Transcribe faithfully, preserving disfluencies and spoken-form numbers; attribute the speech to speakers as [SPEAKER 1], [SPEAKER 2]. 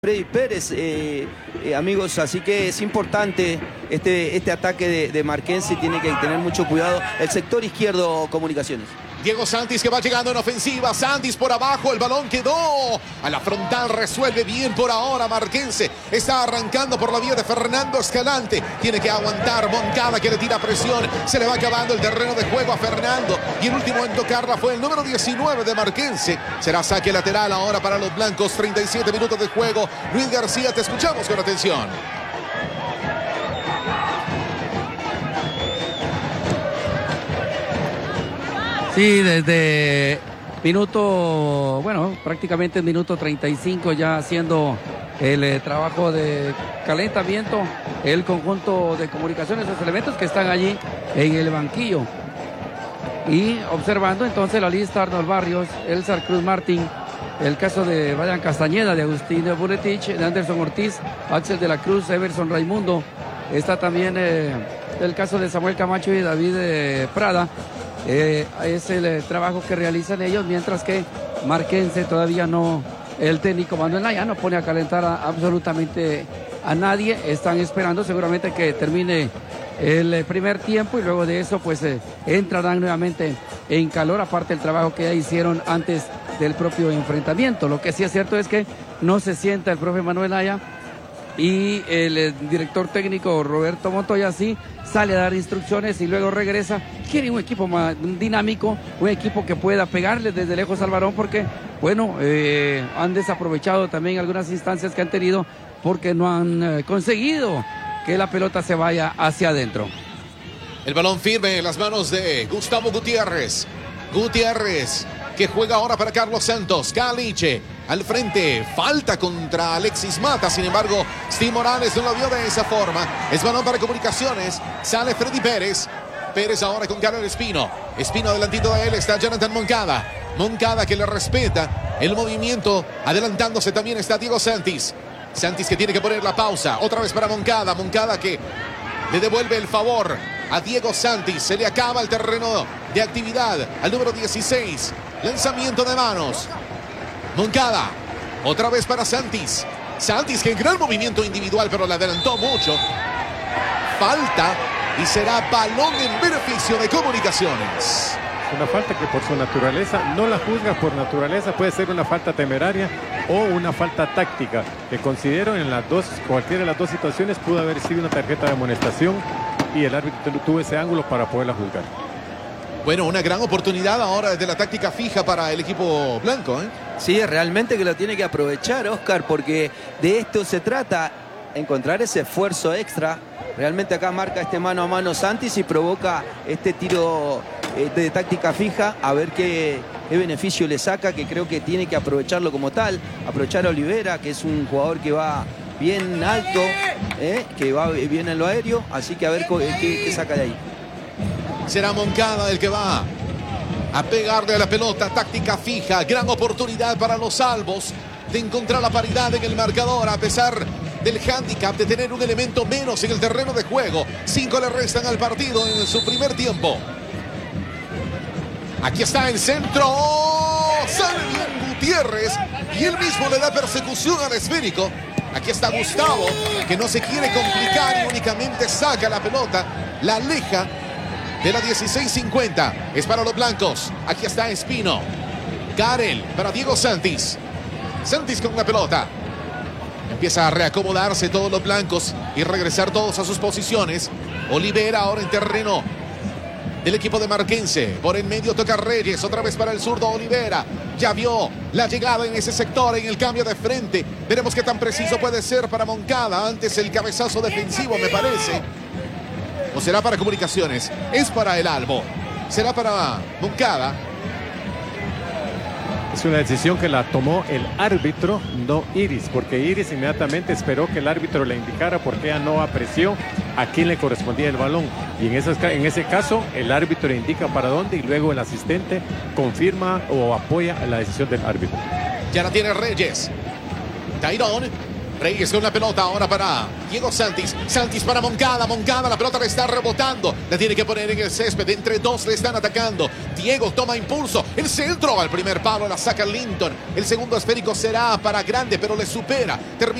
[SPEAKER 1] Freddy Pérez, eh, eh, amigos, así que es importante este, este ataque de, de Marquense, tiene que tener mucho cuidado el sector izquierdo Comunicaciones.
[SPEAKER 2] Diego Santis que va llegando en ofensiva, Santis por abajo, el balón quedó a la frontal, resuelve bien por ahora Marquense, está arrancando por la vía de Fernando Escalante, tiene que aguantar Moncada que le tira presión, se le va acabando el terreno de juego a Fernando y el último en tocarla fue el número diecinueve de Marquense, será saque lateral ahora para los blancos, treinta y siete minutos de juego. Luis García, te escuchamos con atención.
[SPEAKER 3] Sí, desde minuto, bueno, prácticamente el minuto treinta y cinco ya haciendo el eh, trabajo de calentamiento, el conjunto de Comunicaciones, los elementos que están allí en el banquillo. Y observando entonces la lista: Arnold Barrios, Elzar Cruz Martín, el caso de Brian Castañeda, de Agustín Buretich, de Anderson Ortiz, Axel de la Cruz, Everson Raimundo. Está también eh, el caso de Samuel Camacho y David eh, Prada. Eh, es el eh, trabajo que realizan ellos, mientras que Marquense todavía no, el técnico Manuel Naya no pone a calentar a, absolutamente a nadie. Están esperando seguramente que termine el eh, primer tiempo y luego de eso pues eh, entrarán nuevamente en calor, aparte del trabajo que ya hicieron antes del propio enfrentamiento. Lo que sí es cierto es que no se sienta el profe Manuel Naya y el eh, director técnico Roberto Montoya sí sale a dar instrucciones y luego regresa. Quiere un equipo más dinámico, un equipo que pueda pegarle desde lejos al varón, porque bueno, eh, han desaprovechado también algunas instancias que han tenido porque no han eh, conseguido que la pelota se vaya hacia adentro.
[SPEAKER 2] El balón firme en las manos de Gustavo Gutiérrez. Gutiérrez que juega ahora para Carlos Santos. Caliche al frente, falta contra Alexis Mata, sin embargo Steve Morales no lo vio de esa forma. Es balón para Comunicaciones, sale Freddy Pérez. Pérez ahora con Carlos Espino. Espino adelantito de él está Jonathan Moncada. Moncada que le respeta el movimiento, adelantándose también está Diego Santis. Santis que tiene que poner la pausa, otra vez para Moncada. Moncada que le devuelve el favor a Diego Santis, se le acaba el terreno de actividad al número dieciséis. Lanzamiento de manos. Moncada, otra vez para Santis. Santis que en gran movimiento individual, pero le adelantó mucho. Falta y será balón en beneficio de Comunicaciones.
[SPEAKER 4] Una falta que por su naturaleza, no la juzga por naturaleza, puede ser una falta temeraria o una falta táctica, que considero en las dos, cualquiera de las dos situaciones pudo haber sido una tarjeta de amonestación y el árbitro tuvo ese ángulo para poderla juzgar.
[SPEAKER 2] Bueno, una gran oportunidad ahora desde la táctica fija para el equipo blanco, ¿eh?
[SPEAKER 1] Sí, realmente que lo tiene que aprovechar, Oscar, porque de esto se trata, encontrar ese esfuerzo extra. Realmente acá marca este mano a mano Santis y provoca este tiro eh, de táctica fija, a ver qué, qué beneficio le saca, que creo que tiene que aprovecharlo como tal, aprovechar a Olivera, que es un jugador que va bien alto, eh, que va bien en lo aéreo, así que a ver qué, qué saca de ahí.
[SPEAKER 2] Será Moncada el que va a pegarle a la pelota, táctica fija, gran oportunidad para los salvos de encontrar la paridad en el marcador a pesar del hándicap de tener un elemento menos en el terreno de juego. Cinco le restan al partido en su primer tiempo. Aquí está el centro, sale bien Gutiérrez y él mismo le da persecución al esférico. Aquí está Gustavo, que no se quiere complicar y únicamente saca la pelota, la aleja de la dieciséis cincuenta. Es para los blancos. Aquí está Espino. Karel para Diego Santis. Santis con la pelota. Empieza a reacomodarse todos los blancos y regresar todos a sus posiciones. Olivera ahora en terreno del equipo de Marquense. Por en medio toca Reyes. Otra vez para el zurdo Olivera. Ya vio la llegada en ese sector, en el cambio de frente. Veremos qué tan preciso puede ser para Moncada. Antes el cabezazo defensivo, me parece. ¿O será para Comunicaciones? Es para el Albo. Será para Moncada.
[SPEAKER 4] Es una decisión que la tomó el árbitro, no Iris, porque Iris inmediatamente esperó que el árbitro le indicara porque ella no apreció a quién le correspondía el balón. Y en ese, en ese caso, el árbitro le indica para dónde y luego el asistente confirma o apoya la decisión del árbitro.
[SPEAKER 2] Ya la tiene Reyes. Tairón. Reyes con la pelota ahora para Diego Santis. Santis para Moncada. Moncada, la pelota le está rebotando. La tiene que poner en el césped. Entre dos le están atacando. Diego toma impulso. El centro al primer palo la saca Linton. El segundo esférico será para Grande, pero le supera. Termina